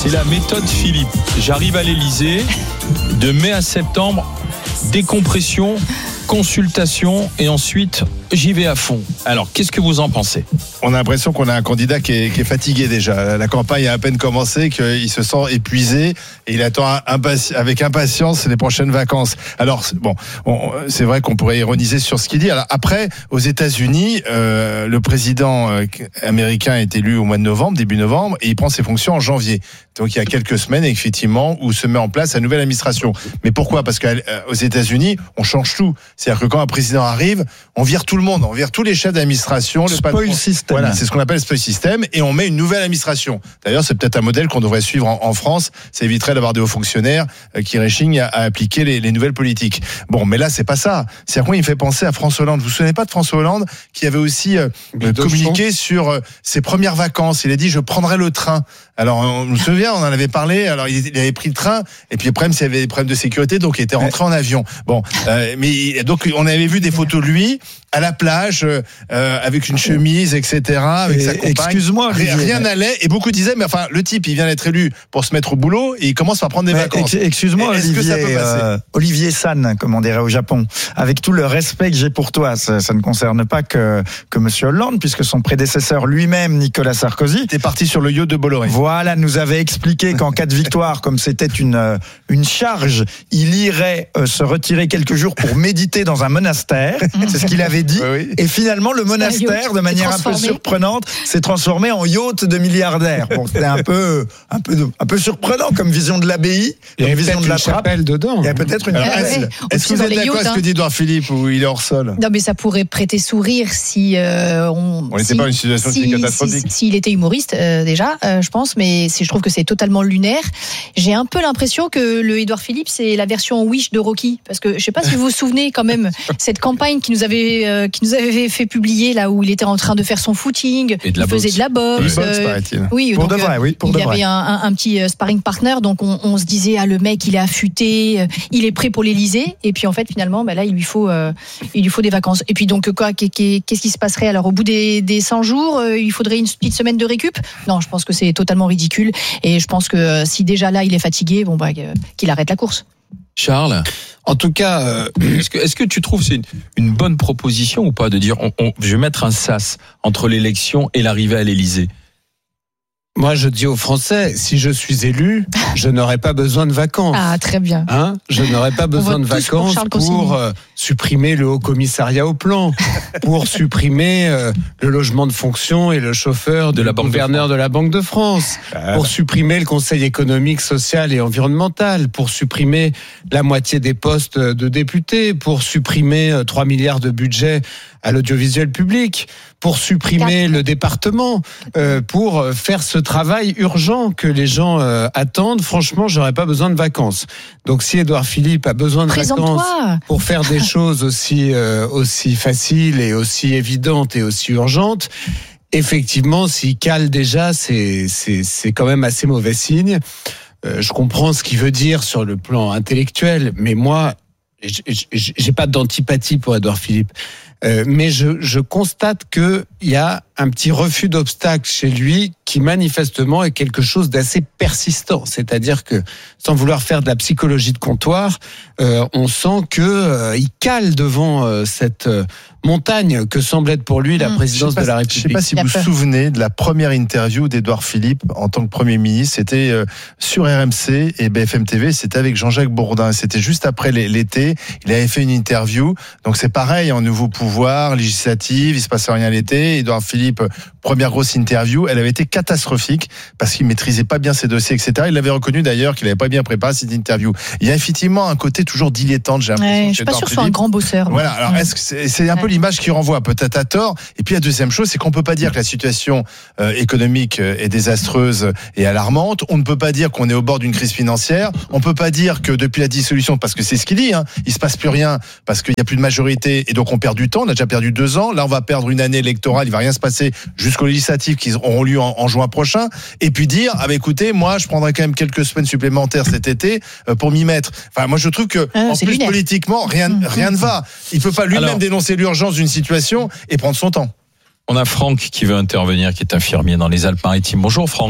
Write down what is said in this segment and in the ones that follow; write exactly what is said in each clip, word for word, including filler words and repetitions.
C'est la méthode Philippe. J'arrive à l'Élysée, de mai à septembre, décompression, consultation et ensuite j'y vais à fond. Alors, qu'est-ce que vous en pensez ? On a l'impression qu'on a un candidat qui est, qui est fatigué déjà. La campagne a à peine commencé, qu'il se sent épuisé et il attend impati- avec impatience les prochaines vacances. Alors, bon, on, c'est vrai qu'on pourrait ironiser sur ce qu'il dit. Alors, après, aux États-Unis, euh, le président euh, américain est élu au mois de novembre, début novembre, et il prend ses fonctions en janvier. Donc, il y a quelques semaines, effectivement, où se met en place la nouvelle administration. Mais pourquoi ? Parce qu'aux États-Unis, on change tout. C'est-à-dire que quand un président arrive, on vire tout le monde, on vire tous les chefs d'administration, le spoil patron. system. Voilà, c'est ce qu'on appelle le spoil system, et on met une nouvelle administration. D'ailleurs, c'est peut-être un modèle qu'on devrait suivre en, en France. Ça éviterait d'avoir des hauts fonctionnaires euh, qui réchignent à, à appliquer les, les nouvelles politiques. Bon, mais là, c'est pas ça. C'est à quoi il me fait penser à François Hollande. Vous vous souvenez pas de François Hollande qui avait aussi euh, communiqué sur euh, ses premières vacances. Il a dit je prendrai le train. Alors, on me souvient, on en avait parlé. Alors, il, il avait pris le train, et puis le problème, c'est qu'il y avait des problèmes de sécurité, donc il était rentré en avion. Bon, euh, mais donc on avait vu des photos de lui à la plage euh, avec une chemise, et cetera. Avec et, sa compagne. Excuse-moi, rien, rien n'allait, et beaucoup disaient, mais enfin, le type, il vient d'être élu pour se mettre au boulot et il commence par prendre des mais vacances. Ex- excuse-moi, Est-ce Olivier, que ça peut passer euh, Olivier San, comme on dirait au Japon. Avec tout le respect que j'ai pour toi, ça, ça ne concerne pas que que Monsieur Hollande, puisque son prédécesseur lui-même, Nicolas Sarkozy, T'es parti sur le yacht de Bolloré. Voilà, nous avait expliqué qu'en cas de victoire, comme c'était une une charge, il irait euh, se retirer quelques jours pour méditer dans un monastère. C'est ce qu'il avait dit. Oui, oui. Et finalement, le monastère, de manière un peu surprenante, s'est transformé en yacht de milliardaire. Bon, c'était un peu un peu un peu surprenant comme vision de l'abbaye, Il y comme avait vision peut-être de la une trappe. chapelle dedans. Il y a peut-être une Alors, chapelle. est-ce, ouais. est-ce que vous Dans êtes les d'accord avec yachts, ce que hein. dit Édouard Philippe où il est hors sol? Non, mais ça pourrait prêter sourire si euh, on. On n'était si, pas dans une situation si, si catastrophique. si- S'il était humoriste euh, déjà, euh, je pense, mais si je trouve que c'est totalement lunaire. J'ai un peu l'impression que le Édouard Philippe c'est la version Wish de Rocky, parce que je sais pas si vous vous souvenez quand même cette campagne qui nous avait euh, qui nous avait fait publier là où il était en train de faire son footing, Et de la il faisait boxe. de la boxe. Il boxe, euh, paraît-il. oui, Pour donc, de vrai, euh, oui, pour il de y vrai. avait un, un, un petit sparring partner, donc on, on se disait ah le mec il est affûté, euh, il est prêt pour l'Élysée, et puis en fait finalement bah là il lui faut euh, il lui faut des vacances. Et puis donc quoi, qu'est- qu'est- qu'est-ce qui se passerait alors au bout des, des cent jours, euh, il faudrait une petite semaine de récup? Non, je pense que c'est totalement ridicule, et je pense que euh, si déjà là il est fatigué, bon bah euh, qu'il arrête la course. Charles, En tout cas, euh, est-ce que, est-ce que tu trouves que c'est une, une bonne proposition ou pas de dire on, on, je vais mettre un sas entre l'élection et l'arrivée à l'Élysée ? moi je dis aux Français, si je suis élu, je n'aurai pas besoin de vacances. Ah très bien. Hein, je n'aurai pas besoin de vote tous pour vacances Charles pour, Consigny. euh, supprimer le haut commissariat au plan, pour supprimer euh, le logement de fonction et le chauffeur de la la Banque de gouverneur de la Banque de France, pour supprimer le Conseil économique, social et environnemental, pour supprimer la moitié des postes de députés, pour supprimer euh, trois milliards de budget à l'audiovisuel public, pour supprimer le département, euh, pour faire ce travail urgent que les gens euh, attendent. Franchement, j'aurais pas besoin de vacances. Donc, si Édouard Philippe a besoin de vacances Présente-toi. pour faire des choses aussi euh, aussi faciles et aussi évidentes et aussi urgentes, effectivement, s'il cale déjà, c'est c'est c'est quand même assez mauvais signe. Euh, je comprends ce qu'il veut dire sur le plan intellectuel, mais moi, j'ai- j'ai j'ai pas d'antipathie pour Édouard Philippe. Euh, mais je, je constate qu'il y a un petit refus d'obstacle chez lui qui manifestement est quelque chose d'assez persistant. C'est-à-dire que, sans vouloir faire de la psychologie de comptoir, euh, on sent que euh, il cale devant euh, cette euh, montagne que semble être pour lui la Mmh. présidence Je sais de la pas- Je ne sais République. pas si Il a vous vous peur. souvenez de la première interview d'Édouard Philippe en tant que Premier ministre. C'était euh, sur R M C et B F M T V. C'était avec Jean-Jacques Bourdin. C'était juste après l'é- l'été. Il avait fait une interview. Donc c'est pareil, en nouveau pouvoir législatif. Il se passait rien l'été. Édouard Philippe, première grosse interview. Elle avait été catastrophique parce qu'il maîtrisait pas bien ses dossiers, et cetera. Il avait reconnu d'ailleurs qu'il n'avait pas bien préparé cette interview. Il y a effectivement un côté toujours dilettante, j'ai l'impression. Ouais, je chez suis pas Édouard sûr que ce soit un Philippe. grand bosseur. moi. Voilà, alors Ouais. est-ce que c'est, c'est un peu Ouais. l'image qui renvoie, peut-être à tort. Et puis la deuxième chose, c'est qu'on peut pas dire que la situation euh, économique euh, est désastreuse et alarmante. On ne peut pas dire qu'on est au bord d'une crise financière. On peut pas dire que depuis la dissolution, parce que c'est ce qu'il dit, hein, il se passe plus rien parce qu'il y a plus de majorité et donc on perd du temps. On a déjà perdu deux ans. Là, on va perdre une année électorale. Il va rien se passer jusqu'aux législatives qui auront lieu en, en juin prochain. Et puis dire, ah bah écoutez, moi, je prendrai quand même quelques semaines supplémentaires cet été euh, pour m'y mettre. Enfin, moi, je trouve que Ah, en c'est plus lunaire. politiquement, rien, Mmh. rien ne va. Il peut pas lui-même Alors- dénoncer l'urgence d'une situation et prendre son temps. On a Franck qui veut intervenir, qui est infirmier dans les Alpes-Maritimes. Bonjour Franck.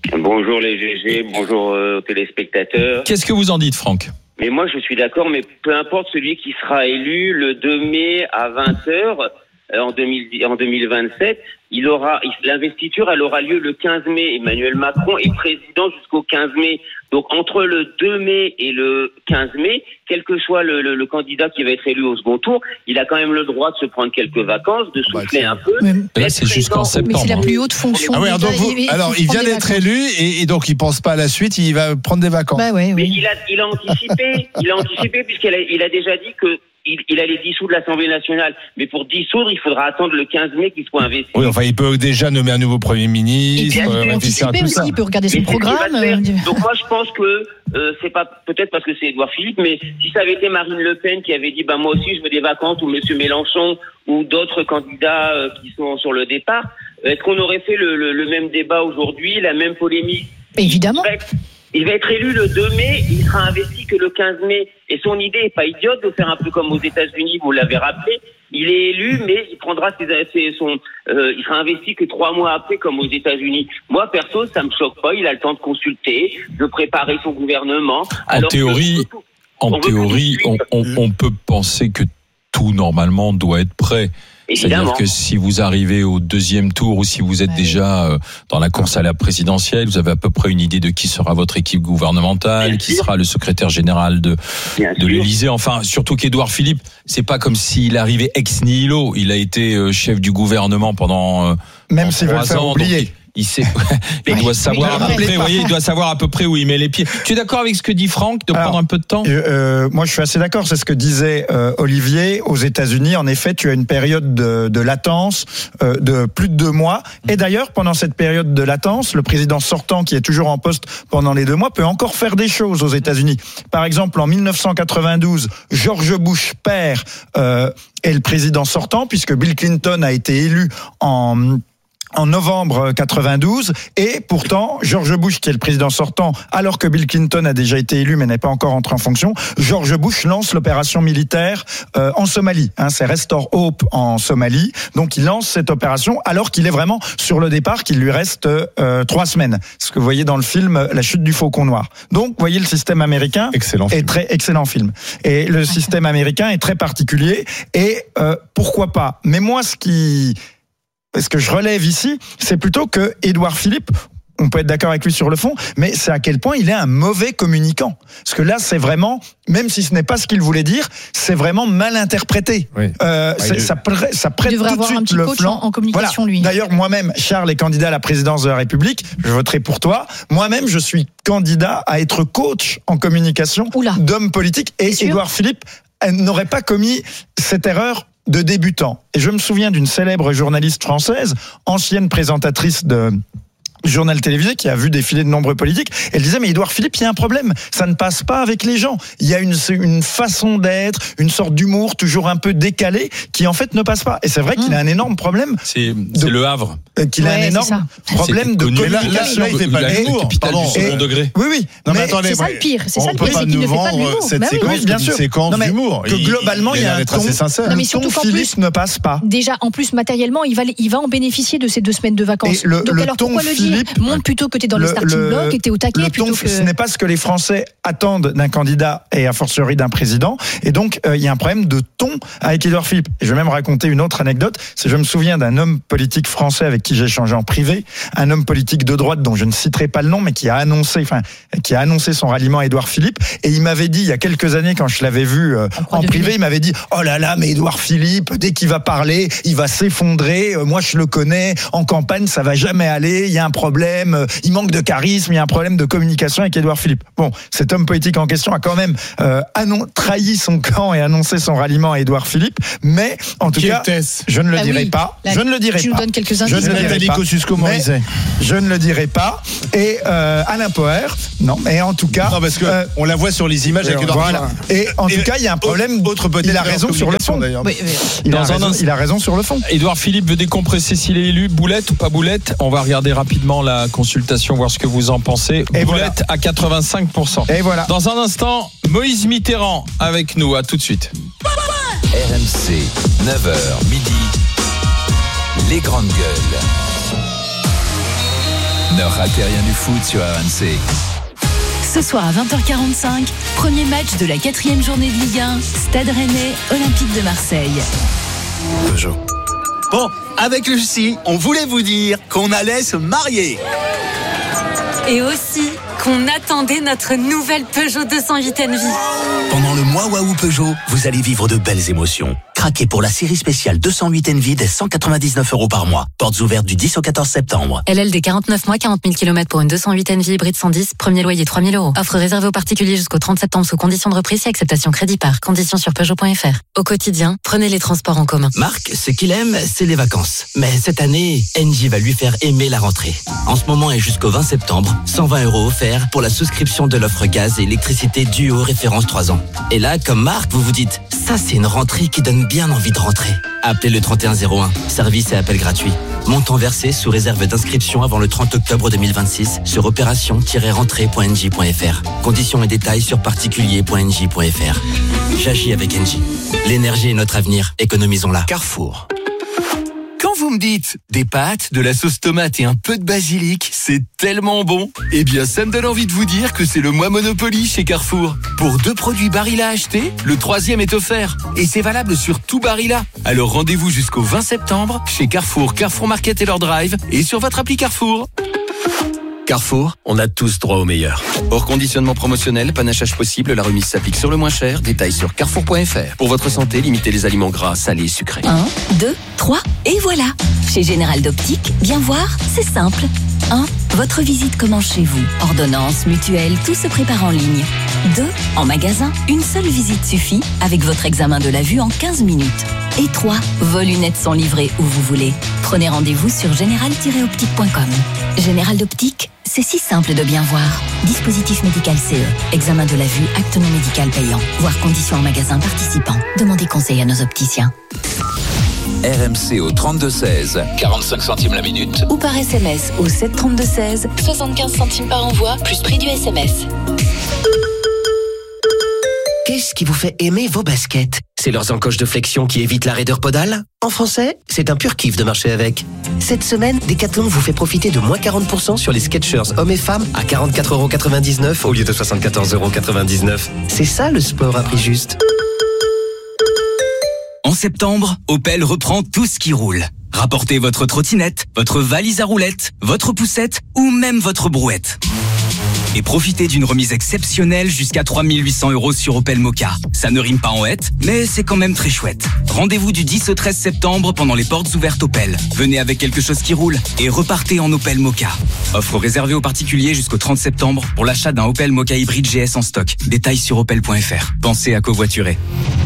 Bonjour les G G, bonjour euh, aux téléspectateurs. Qu'est-ce que vous en dites, Franck ? Mais moi je suis d'accord, mais peu importe celui qui sera élu le deux mai à vingt heures euh, en, deux mille, en deux mille vingt-sept, il aura l'investiture, elle aura lieu le quinze mai. Emmanuel Macron est président jusqu'au quinze mai. Donc entre le deux mai et le quinze mai, quel que soit le, le, le candidat qui va être élu au second tour, il a quand même le droit de se prendre quelques vacances, de souffler un peu. Mais, là, c'est jusqu'en septembre. Mais c'est la plus haute fonction. Ah ouais, de donc l'État. vous- Il- il alors faut il vient prendre des d'être vacances. élu et, et donc il pense pas à la suite, il va prendre des vacances. Bah ouais, Mais oui. il a, il a anticipé, il a anticipé puisqu'il a, il a déjà dit que il, il allait dissoudre l'Assemblée nationale. Mais pour dissoudre, il faudra attendre le quinze mai qu'il soit investi. Oui, enfin il peut déjà nommer un nouveau Premier Et puis, ministre, il euh, peut réfléchir à anticiper tout aussi, ça. il peut regarder son Mais c'est ce qu'il va programme. faire. euh, Donc moi je pense que euh, c'est pas peut-être parce que c'est Édouard Philippe, mais si ça avait été Marine Le Pen qui avait dit bah moi aussi je veux des vacances, ou Monsieur Mélenchon ou d'autres candidats euh, qui sont sur le départ, euh, est-ce qu'on aurait fait le, le, le même débat aujourd'hui, la même polémique? Évidemment. Il va, être, il va être élu le deux mai, il sera investi que le quinze mai. Et son idée est pas idiote de faire un peu comme aux États-Unis, vous l'avez rappelé. Il est élu, mais il prendra ses, ses son, euh, il sera investi que trois mois après, comme aux États-Unis. Moi, perso, ça me choque pas. Il a le temps de consulter, de préparer son gouvernement. En Alors que- théorie, en on veut théorie, tout on, de suite. on, on peut penser que tout normalement doit être prêt. C'est-à-dire Évidemment. que si vous arrivez au deuxième tour ou si vous êtes Ouais. déjà euh, dans la course à la présidentielle, vous avez à peu près une idée de qui sera votre équipe gouvernementale, Bien qui sûr. sera le secrétaire général de, Bien de sûr. l'Élysée. Enfin, surtout qu'Édouard Philippe, c'est pas comme s'il arrivait ex nihilo. Il a été euh, chef du gouvernement pendant euh, Même pendant s'ils veulent trois faire ans, oublier. donc il sait, il Oui, doit oui, savoir il à peu rappelait près. Vous pas. voyez, il doit savoir à peu près où il met les pieds. Tu es d'accord avec ce que dit Franck de Alors, prendre un peu de temps? Euh, euh, moi, je suis assez d'accord. C'est ce que disait euh, Olivier. Aux États-Unis, en effet, tu as une période de, de latence euh, de plus de deux mois. Et d'ailleurs, pendant cette période de latence, le président sortant, qui est toujours en poste pendant les deux mois, peut encore faire des choses aux États-Unis. Par exemple, en mille neuf cent quatre-vingt-douze, George Bush père euh, est le président sortant, puisque Bill Clinton a été élu en en novembre quatre-vingt-douze, et pourtant, George Bush, qui est le président sortant, alors que Bill Clinton a déjà été élu mais n'est pas encore entré en fonction, George Bush lance l'opération militaire euh, en Somalie. Hein, c'est Restore Hope en Somalie. Donc, il lance cette opération alors qu'il est vraiment sur le départ, qu'il lui reste euh, trois semaines. Ce que vous voyez dans le film La chute du faucon noir. Donc, vous voyez, le système américain Excellent est film. très excellent film. Et le système américain est très particulier. Et euh, pourquoi pas? Mais moi, ce qui ce que je relève ici, c'est plutôt que Édouard Philippe, on peut être d'accord avec lui sur le fond, mais c'est à quel point il est un mauvais communicant. Parce que là, c'est vraiment, même si ce n'est pas ce qu'il voulait dire, c'est vraiment mal interprété. Oui. Euh, Ouais, c'est- il est- ça, prête- ça prête Il devrait tout de avoir un suite petit le coach flanc. en, en communication, Voilà. lui. D'ailleurs, moi-même, Charles est candidat à la présidence de la République. Je voterai pour toi. Moi-même, je suis candidat à être coach en communication Oula. d'hommes politiques. Et C'est sûr Édouard Philippe euh, n'aurait pas commis cette erreur de débutant. Et je me souviens d'une célèbre journaliste française, ancienne présentatrice de journal télévisé, qui a vu défiler de nombreux politiques. Elle disait, mais Édouard Philippe, il y a un problème. Ça ne passe pas avec les gens. Il y a une, une façon d'être, une sorte d'humour toujours un peu décalé, qui en fait ne passe pas. Et c'est vrai qu'il a un énorme problème, C'est c'est le Havre. euh, qu'il a Ouais, un c'est énorme ça. problème C'est de connu. Mais là- là- communication. là, il fait pas a été l'humour, capitale pardon. du second Et- degré. Oui, oui. Non, mais mais attendez, c'est ça ouais. le pire, c'est ça On le peut pire, pas c'est qu'il nous ne fait pas de vendre l'humour. cette Bah oui, séquence oui, bien comme une sûr. séquence Non, mais d'humour. que globalement, il y a l'air un d'être ton- assez sincère. Non, mais le surtout ton qu'en plus- Philippe ne passe pas. Déjà, en plus, matériellement, il va, il va en bénéficier de ces deux semaines de vacances. Et le- Donc le alors, ton pourquoi le Philippe- dire? Montre plutôt que tu es dans le, starting block et tu es au taquet le plutôt ton, que... ce n'est pas ce que les Français attendent d'un candidat et a fortiori d'un président. Et donc, euh, il y a un problème de ton avec Édouard Philippe. Et je vais même raconter une autre anecdote. C'est je me souviens d'un homme politique français avec qui j'ai échangé en privé, un homme politique de droite dont je ne citerai pas le nom, mais qui a annoncé, enfin, qui a annoncé son ralliement à Édouard Philippe. Et il m'avait dit, il y a quelques années, quand je l'avais vu euh, croit en deviner. privé, il m'avait dit, oh là là, mais Édouard Philippe, dès qu'il va parler, il va s'effondrer. Euh, Moi, je le connais. En campagne, ça va jamais aller. Il y a un problème. Euh, Il manque de charisme. Il y a un problème de communication avec Édouard Philippe. Bon, cet homme politique en question a quand même euh, annon- trahi son camp et annoncé son ralliement à Édouard Philippe. Mais en tout Qui cas, était-ce je ne le Ah dirai oui, pas. là, Je ne le dirai tu nous pas. donnes quelques Je indices. ne le dirai Nathalie pas. Kosciusko-Morizet. Mais Je ne le dirai pas. Et euh, Alain Poher, non. Mais en tout cas, Non, parce que euh, on la voit sur les images avec Édouard voilà. Et en Et tout cas, il y a un problème. Autre peut-être Il a erreur raison de sur le communication, fond. d'ailleurs. Oui, oui. Il a, Dans un raison, instant- il a raison sur le fond. Édouard Philippe veut décompresser s'il est élu. Boulette ou pas boulette? On va regarder rapidement la consultation, voir ce que vous en pensez. Et Boulette voilà. à quatre-vingt-cinq pour cent. Et voilà. Dans un instant, Moïse Mitterrand avec nous. À tout de suite. R M C, neuf heures midi, les grandes gueules. Ne ratez rien du foot sur R M C. Ce soir à vingt heures quarante-cinq, premier match de la quatrième journée de Ligue un, Stade Rennais, Olympique de Marseille. Peugeot. Bon, avec Lucie, on voulait vous dire qu'on allait se marier. Et aussi qu'on attendait notre nouvelle Peugeot deux cent huit Envie. Pendant le mois Waouh Peugeot, vous allez vivre de belles émotions. Craquez pour la série spéciale deux cent huit Envie dès cent quatre-vingt-dix-neuf euros par mois. Portes ouvertes du dix au quatorze septembre. L L D quarante-neuf mois, quarante mille kilomètres pour une deux cent huit Envie hybride cent dix, premier loyer trois mille euros. Offre réservée aux particuliers jusqu'au trente septembre sous conditions de reprise et acceptation crédit par. Conditions sur Peugeot point F R. Au quotidien, prenez les transports en commun. Marc, ce qu'il aime, c'est les vacances. Mais cette année, Engie va lui faire aimer la rentrée. En ce moment et jusqu'au vingt septembre, cent vingt euros offerts pour la souscription de l'offre gaz et électricité Duo référence trois ans. Et là, comme Marc, vous vous dites, ça c'est une rentrée qui donne bien envie de rentrer. Appelez le trente et un zéro un, service et appel gratuit. Montant versé sous réserve d'inscription avant le trente octobre deux mille vingt-six sur opération tiret rentrée point engie point F R. Conditions et détails sur particulier point engie point F R. J'agis avec Engie. L'énergie est notre avenir, économisons-la. Carrefour. Quand vous me dites des pâtes, de la sauce tomate et un peu de basilic, c'est tellement bon. Eh bien, ça me donne envie de vous dire que c'est le mois Monopoly chez Carrefour. Pour deux produits Barilla achetés, le troisième est offert. Et c'est valable sur tout Barilla. Alors rendez-vous jusqu'au vingt septembre chez Carrefour, Carrefour Market et leur Drive et sur votre appli Carrefour. Carrefour, on a tous droit au meilleur. Hors conditionnement promotionnel, panachage possible, la remise s'applique sur le moins cher. Détails sur carrefour point F R. Pour votre santé, limitez les aliments gras, salés, sucrés. un, deux, trois, et voilà. Chez Général d'Optique, bien voir, c'est simple. un. Votre visite commence chez vous. Ordonnance, mutuelle, tout se prépare en ligne. deux. En magasin, une seule visite suffit avec votre examen de la vue en quinze minutes. Et trois. Vos lunettes sont livrées où vous voulez. Prenez rendez-vous sur général tiret optique point com. Général d'Optique, c'est si simple de bien voir. Dispositif médical C E. Examen de la vue, acte non médical payant. Voir conditions en magasin participant. Demandez conseil à nos opticiens. R M C au trente-deux seize, quarante-cinq centimes la minute. Ou par S M S au sept trente-deux seize, soixante-quinze centimes par envoi, plus prix du S M S. Qu'est-ce qui vous fait aimer vos baskets? C'est leurs encoches de flexion qui évitent la raideur podale? En français, c'est un pur kiff de marcher avec. Cette semaine, Decathlon vous fait profiter de moins quarante pour cent sur les Skechers hommes et femmes à quarante-quatre euros quatre-vingt-dix-neuf au lieu de soixante-quatorze euros quatre-vingt-dix-neuf. C'est ça le sport à prix juste. En septembre, Opel reprend tout ce qui roule. Rapportez votre trottinette, votre valise à roulettes, votre poussette ou même votre brouette. Et profitez d'une remise exceptionnelle jusqu'à trois mille huit cents euros sur Opel Mokka. Ça ne rime pas en hête, mais c'est quand même très chouette. Rendez-vous du dix au treize septembre pendant les portes ouvertes Opel. Venez avec quelque chose qui roule et repartez en Opel Mokka. Offre réservée aux particuliers jusqu'au trente septembre pour l'achat d'un Opel Mokka hybride G S en stock. Détails sur opel point F R. Pensez à covoiturer.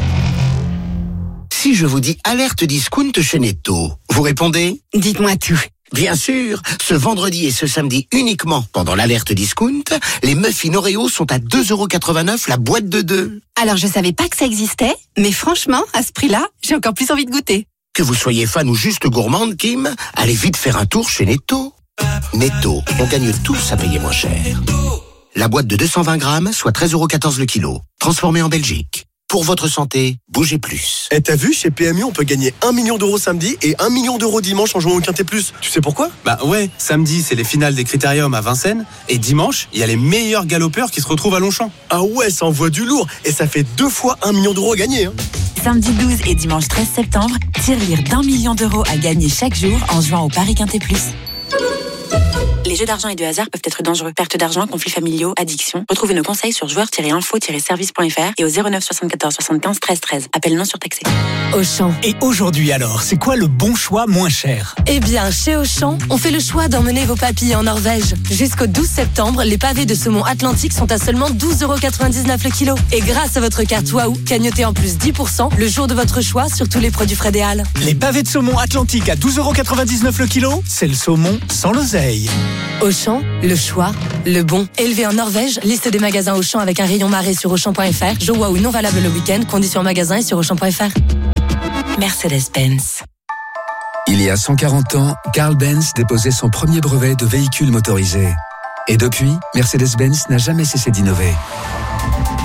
Si je vous dis alerte discount chez Netto, vous répondez? Dites-moi tout. Bien sûr, ce vendredi et ce samedi uniquement pendant l'alerte discount, les muffins Oreo sont à deux euros quatre-vingt-neuf la boîte de deux. Alors je savais pas que ça existait, mais franchement, à ce prix-là, j'ai encore plus envie de goûter. Que vous soyez fan ou juste gourmande, Kim, allez vite faire un tour chez Netto. Netto, on gagne tous à payer moins cher. La boîte de deux cent vingt grammes, soit treize euros quatorze le kilo, transformée en Belgique. Pour votre santé, bougez plus. Et t'as vu, chez P M U, on peut gagner un million d'euros samedi et un million d'euros dimanche en jouant au Quintet Plus. Tu sais pourquoi? Bah ouais, samedi, c'est les finales des Critériums à Vincennes. Et dimanche, il y a les meilleurs galopeurs qui se retrouvent à Longchamp. Ah ouais, ça envoie du lourd. Et ça fait deux fois un million d'euros à gagner. Hein. Samedi douze et dimanche treize septembre, tirelire d'un million d'euros à gagner chaque jour en jouant au Paris Quintet Plus. Les jeux d'argent et de hasard peuvent être dangereux. Perte d'argent, conflits familiaux, addiction. Retrouvez nos conseils sur joueurs tiret info tiret service point F R et au zéro neuf soixante-quatorze soixante-quinze treize treize. Appel non surtaxé. Auchan. Et aujourd'hui alors, c'est quoi le bon choix moins cher? Eh bien, chez Auchan, on fait le choix d'emmener vos papilles en Norvège. Jusqu'au douze septembre, les pavés de saumon Atlantique sont à seulement douze euros quatre-vingt-dix-neuf le kilo. Et grâce à votre carte Waouh, cagnotez en plus dix pour cent le jour de votre choix sur tous les produits Fred et Hall. Les pavés de saumon Atlantique à douze euros quatre-vingt-dix-neuf le kilo, c'est le saumon sans l'oseille. Auchan, le choix, le bon. Élevé en Norvège, liste des magasins Auchan avec un rayon marée sur Auchan point F R. Jour Waouh non valable le week-end, conditions en magasin et sur Auchan point F R. Mercedes-Benz. Il y a cent quarante ans, Carl Benz déposait son premier brevet de véhicule motorisé. Et depuis, Mercedes-Benz n'a jamais cessé d'innover.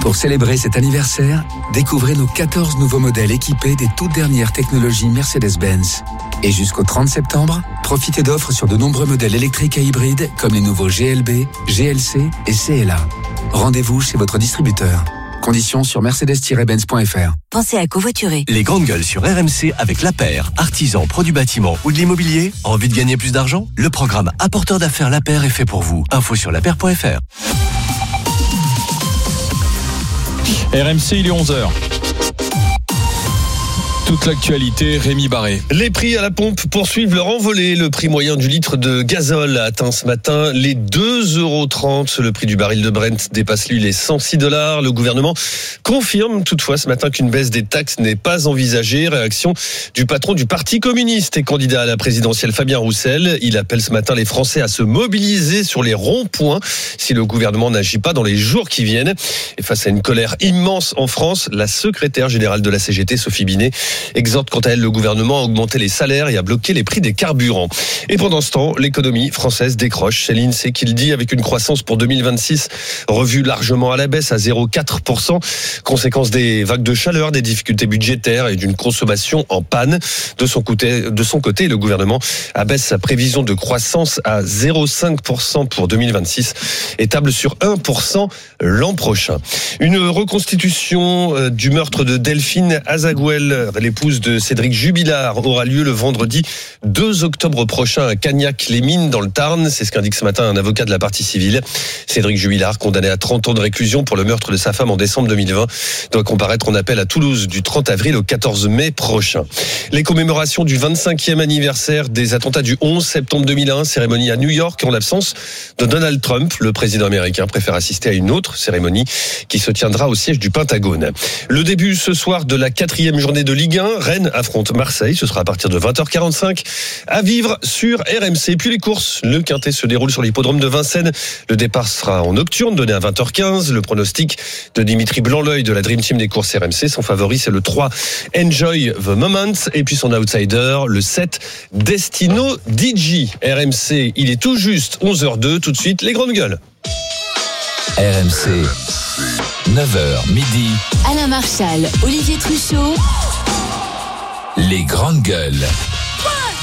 Pour célébrer cet anniversaire, découvrez nos quatorze nouveaux modèles équipés des toutes dernières technologies Mercedes-Benz. Et jusqu'au trente septembre, profitez d'offres sur de nombreux modèles électriques et hybrides comme les nouveaux G L B, G L C et C L A. Rendez-vous chez votre distributeur. Conditions sur mercedes tiret benz point f r. Pensez à covoiturer. Les grandes gueules sur R M C avec l'A P E R, artisan, produits bâtiment ou de l'immobilier. Envie de gagner plus d'argent? Le programme Apporteur d'affaires l'A P E R est fait pour vous. Info sur la p e r point f r. R M C, il est onze heures. Toute l'actualité, Rémi Barré. Les prix à la pompe poursuivent leur envolée. Le prix moyen du litre de gazole a atteint ce matin les deux euros trente. Le prix du baril de Brent dépasse lui les cent six dollars. Le gouvernement confirme toutefois ce matin qu'une baisse des taxes n'est pas envisagée. Réaction du patron du Parti communiste et candidat à la présidentielle Fabien Roussel. Il appelle ce matin les Français à se mobiliser sur les ronds-points si le gouvernement n'agit pas dans les jours qui viennent. Et face à une colère immense en France, la secrétaire générale de la C G T, Sophie Binet, exhorte quant à elle le gouvernement à augmenter les salaires et à bloquer les prix des carburants. Et pendant ce temps, l'économie française décroche. C'est l'INSEE qui le dit, avec une croissance pour deux mille vingt-six revue largement à la baisse à zéro virgule quatre pour cent. Conséquence des vagues de chaleur, des difficultés budgétaires et d'une consommation en panne. De son côté, de son côté, le gouvernement abaisse sa prévision de croissance à zéro virgule cinq pour cent pour deux mille vingt-six et table sur un pour cent l'an prochain. Une reconstitution du meurtre de Delphine Azaghouel, l'épouse de Cédric Jubilard, aura lieu le vendredi deux octobre prochain à Cagnac-les-Mines dans le Tarn. C'est ce qu'indique ce matin un avocat de la partie civile. Cédric Jubilard, condamné à trente ans de réclusion pour le meurtre de sa femme en décembre deux mille vingt, doit comparaître en appel à Toulouse du trente avril au quatorze mai prochain. Les commémorations du vingt-cinquième anniversaire des attentats du onze septembre deux mille un, cérémonie à New York en l'absence de Donald Trump. Le président américain préfère assister à une autre cérémonie qui se tiendra au siège du Pentagone. Le début ce soir de la quatrième journée de Ligue un. Rennes affronte Marseille. Ce sera à partir de vingt heures quarante-cinq. À vivre sur R M C. Puis les courses. Le Quintet se déroule sur l'hippodrome de Vincennes. Le départ sera en nocturne, donné à vingt heures quinze. Le pronostic de Dimitri Blanc-L'œil de la Dream Team des courses R M C. Son favori, c'est le trois, Enjoy the Moment. Et puis son outsider, le sept, Destino D J. R M C, il est tout juste onze heures deux. Tout de suite, les grandes gueules. R M C, neuf heures midi. Alain Marchal, Olivier Truchot. Les grandes gueules.